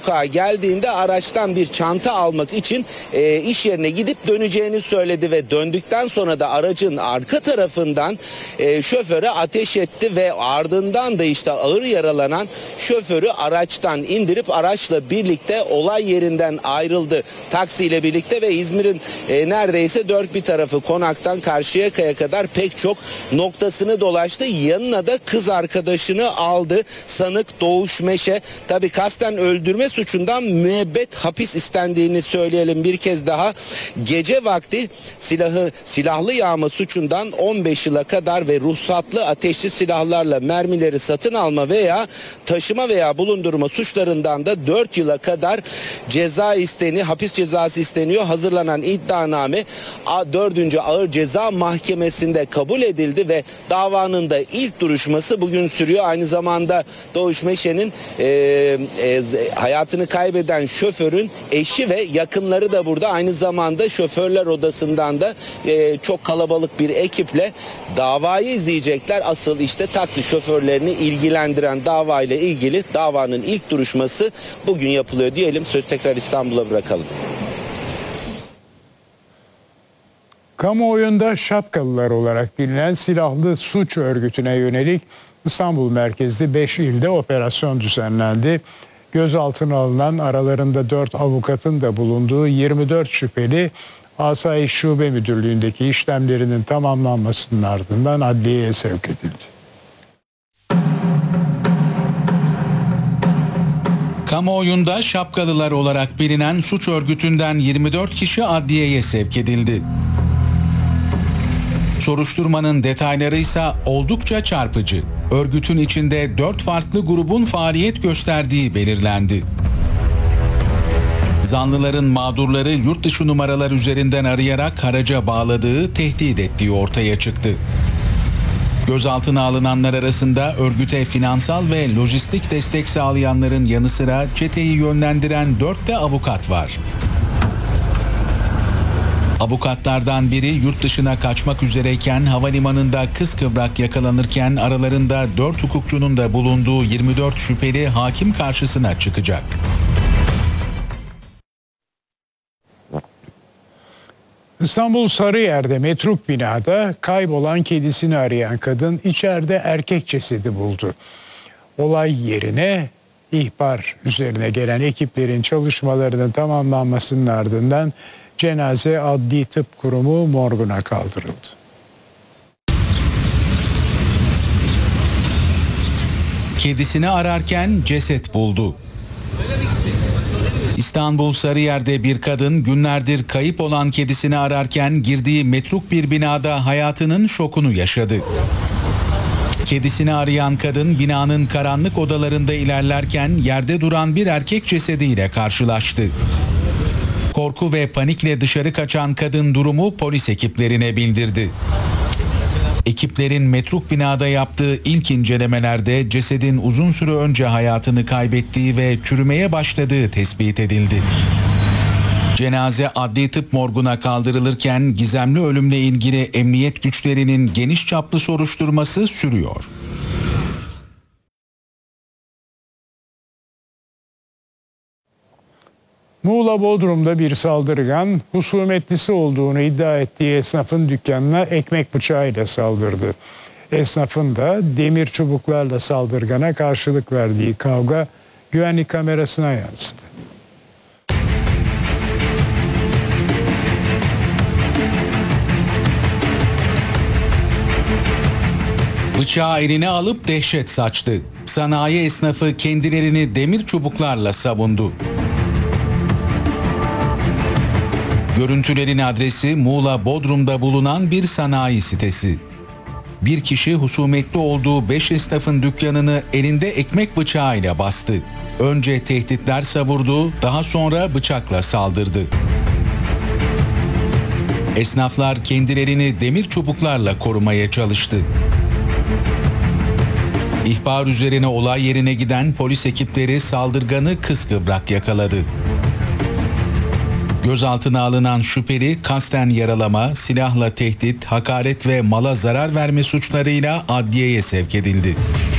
sokağa geldiğinde araçtan bir çanta almak için iş yerine gidip döneceğini söyledi ve döndükten sonra da aracın arka tarafından şoföre ateş etti ve ardından da işte ağır yaralanan şoförü araçtan indirip araçla birlikte olay yerinden ayrıldı. Taksiyle birlikte ve İzmir'in neredeyse dört bir tarafı Konak'tan Karşıyaka'ya kadar pek çok noktasını dolaştı. Yanına da kız arkadaşını aldı. Sanık Doğuş Meşe. Tabii kasten öldürme suçundan müebbet hapis istendiğini söyleyelim bir kez daha. Gece vakti silahlı yağma suçundan 15 yıla kadar ve ruhsatlı ateşli silahlarla mermileri satın alma veya taşıma veya bulundurma suçlarından da 4 yıla kadar hapis cezası isteniyor. Hazırlanan iddianame 4. Ağır Ceza Mahkemesi'nde kabul edildi ve davanın da ilk duruşması bugün sürüyor. Aynı zamanda Doğuş Meşe'nin hayatını kaybeden şoförün eşi ve yakınları da burada. Aynı zamanda şoförler odasından da çok kalabalık bir ekiple davayı izleyecekler. Asıl işte taksi şoförlerini ilgilendiren davayla ilgili davanın ilk duruşması bugün yapılıyor diyelim. Söz tekrar İstanbul'a bırakalım. Kamuoyunda Şapkalılar olarak bilinen silahlı suç örgütüne yönelik İstanbul merkezli 5 ilde operasyon düzenlendi. Gözaltına alınan aralarında 4 avukatın da bulunduğu 24 şüpheli Asayiş Şube Müdürlüğü'ndeki işlemlerinin tamamlanmasının ardından adliyeye sevk edildi. Kamuoyunda Şapkalılar olarak bilinen suç örgütünden 24 kişi adliyeye sevk edildi. Soruşturmanın detayları ise oldukça çarpıcı. Örgütün içinde 4 farklı grubun faaliyet gösterdiği belirlendi. Zanlıların mağdurları yurt dışı numaralar üzerinden arayarak haraca bağladığı, tehdit ettiği ortaya çıktı. Gözaltına alınanlar arasında örgüte finansal ve lojistik destek sağlayanların yanı sıra çeteyi yönlendiren 4 de avukat var. Avukatlardan biri yurt dışına kaçmak üzereyken havalimanında kıskıvrak yakalanırken aralarında 4 hukukçunun da bulunduğu 24 şüpheli hakim karşısına çıkacak. İstanbul Sarıyer'de metruk binada kaybolan kedisini arayan kadın içeride erkek cesedi buldu. Olay yerine ihbar üzerine gelen ekiplerin çalışmalarının tamamlanmasının ardından cenaze Adli Tıp Kurumu morguna kaldırıldı. Kedisini ararken ceset buldu. İstanbul Sarıyer'de bir kadın günlerdir kayıp olan kedisini ararken girdiği metruk bir binada hayatının şokunu yaşadı. Kedisini arayan kadın binanın karanlık odalarında ilerlerken yerde duran bir erkek cesediyle karşılaştı. Korku ve panikle dışarı kaçan kadın durumu polis ekiplerine bildirdi. Ekiplerin metruk binada yaptığı ilk incelemelerde cesedin uzun süre önce hayatını kaybettiği ve çürümeye başladığı tespit edildi. Cenaze adli tıp morguna kaldırılırken gizemli ölümle ilgili emniyet güçlerinin geniş çaplı soruşturması sürüyor. Muğla Bodrum'da bir saldırgan husumetlisi olduğunu iddia ettiği esnafın dükkanına ekmek bıçağıyla saldırdı. Esnafın da demir çubuklarla saldırgana karşılık verdiği kavga güvenlik kamerasına yansıdı. Bıçağı eline alıp dehşet saçtı. Sanayi esnafı kendilerini demir çubuklarla savundu. Görüntülerin adresi Muğla Bodrum'da bulunan bir sanayi sitesi. Bir kişi husumetli olduğu 5 esnafın dükkanını elinde ekmek bıçağıyla bastı. Önce tehditler savurdu, daha sonra bıçakla saldırdı. Esnaflar kendilerini demir çubuklarla korumaya çalıştı. İhbar üzerine olay yerine giden polis ekipleri saldırganı kıskıvrak yakaladı. Gözaltına alınan şüpheli kasten yaralama, silahla tehdit, hakaret ve mala zarar verme suçlarıyla adliyeye sevk edildi.